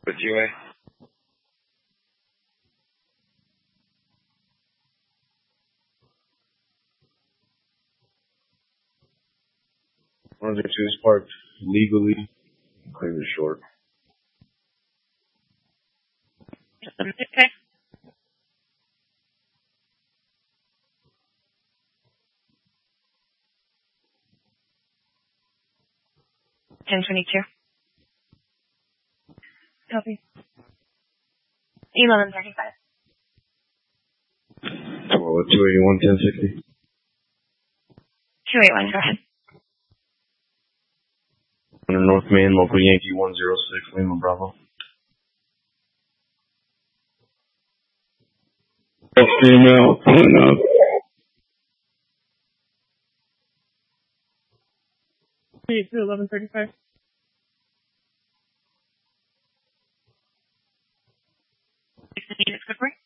With UA. One of the two is parked legally. Clear the short. Okay. 10:22. Copy. 11:35. 281, 1060. 281, go ahead. Under North Main, local Yankee 106, Lima Bravo. Female, pulling up. To 11:35. Good break.